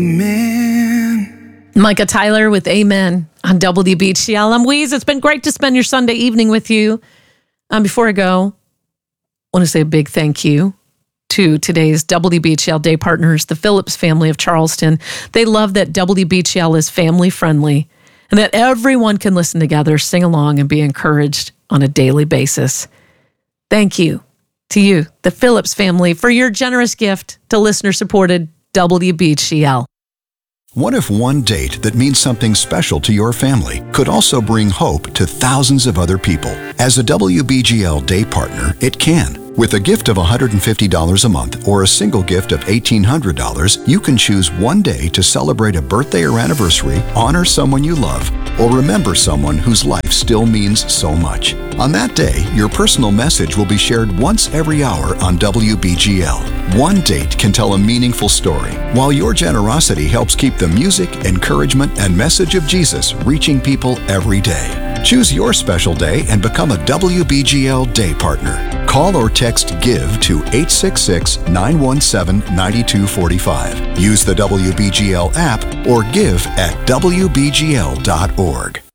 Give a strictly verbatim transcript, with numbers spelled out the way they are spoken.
Man. Micah Tyler with Amen on W B G L. I'm Weeze. It's been great to spend your Sunday evening with you. Um, before I go, I want to say a big thank you to today's W B G L Day partners, the Phillips family of Charleston. They love that W B G L is family friendly and that everyone can listen together, sing along, and be encouraged on a daily basis. Thank you to you, the Phillips family, for your generous gift to listener-supported W B G L. What if one date that means something special to your family could also bring hope to thousands of other people? As a W B G L Day partner, it can. With a gift of one hundred fifty dollars a month or a single gift of eighteen hundred dollars, you can choose one day to celebrate a birthday or anniversary, honor someone you love, or remember someone whose life still means so much. On that day, your personal message will be shared once every hour on W B G L. One date can tell a meaningful story, while your generosity helps keep the music, encouragement, and message of Jesus reaching people every day. Choose your special day and become a W B G L Day partner. Call or text GIVE to eight six six, nine one seven, nine two four five. Use the W B G L app or give at W B G L dot org.